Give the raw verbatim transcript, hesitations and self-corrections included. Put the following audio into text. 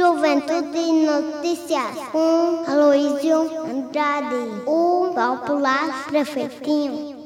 Juventude de Notícias com Aloysio Andrade, o popular prefeitinho.